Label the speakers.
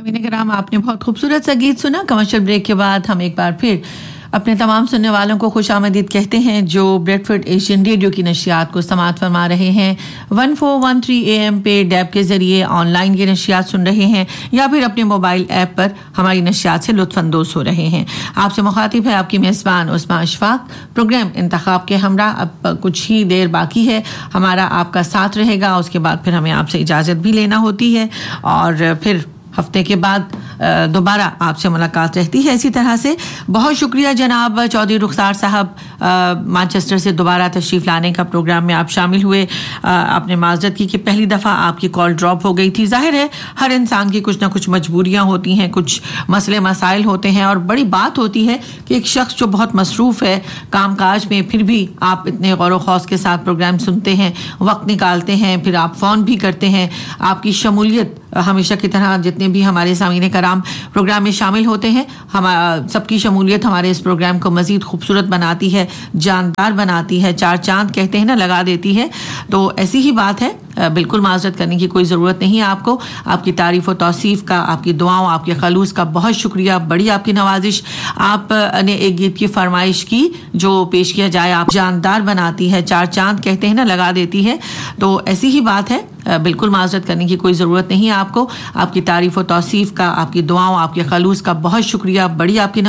Speaker 1: सामीन कराम, आपने बहुत खूबसूरत सा गीत सुना। कमर्शियल ब्रेक के बाद हम एक बार फिर अपने तमाम सुनने वालों को खुशामदीद कहते हैं जो ब्रेडफोर्ड एशियन रेडियो की नशियात को समाअत फरमा रहे हैं। 1413 AM पे डैब के ज़रिए ऑनलाइन की नशियात सुन रहे हैं या फिर अपने मोबाइल ऐप पर हमारी नशियात से लुत्फ़अंदोज़ हो रहे हैं। आपसे मुखातिब है आपकी मेज़बान उस्मा अशफाक। प्रोग्राम इंतखाब के हमरा अब कुछ ही देर बाकी है, हमारा आपका साथ रहेगा। उसके बाद फिर हमें आपसे इजाज़त भी लेना होती है और फिर हफ्ते के बाद दोबारा आपसे मुलाकात रहती है। इसी तरह से बहुत शुक्रिया जनाब चौधरी रुखसार साहब, मैनचेस्टर से दोबारा तशरीफ़ लाने का प्रोग्राम में आप शामिल हुए। आपने माज़रत की कि पहली दफ़ा आपकी कॉल ड्रॉप हो गई थी। ज़ाहिर है हर इंसान की कुछ ना कुछ मजबूरियाँ होती हैं, कुछ मसले मसाइल होते हैं और बड़ी बात होती है कि एक शख्स जो बहुत मसरूफ़ है काम काज में, फिर भी आप इतने गौर खौस के साथ प्रोग्राम सुनते हैं, वक्त निकालते हैं, फिर आप फ़ोन भी करते हैं। आपकी शमूलियत हमेशा की तरह जितने भी हमारे सामीने कराम प्रोग्राम में शामिल होते हैं, हम सबकी शमूलियत हमारे इस प्रोग्राम को मज़ीद खूबसूरत बनाती है, जानदार बनाती है, चार चांद कहते हैं ना लगा देती है। तो ऐसी ही बात है, बिल्कुल माज़रत करने की कोई ज़रूरत नहीं है आपको। आपकी तारीफ़ और तौसीफ़ का, आपकी दुआओं, आपके खलूस का बहुत शुक्रिया, बड़ी आपकी नवाजिश। आपने एक गीत की फरमाइश की जो पेश किया जाए, आप जानदार बनाती है, चार चांद कहते हैं ना लगा देती है। तो ऐसी ही बात है, बिल्कुल माज़रत करने की कोई ज़रूरत नहीं है आपको। आपकी तारीफ़ और तौसीफ़ का, आपकी दुआओं, आपके खलूस का बहुत शुक्रिया, बड़ी आपकी